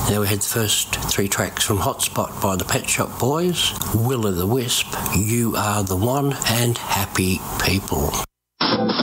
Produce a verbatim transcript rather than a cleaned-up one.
Now we had the first three tracks from Hotspot by the Pet Shop Boys, Will o' the Wisp, You Are the One, and Happy People.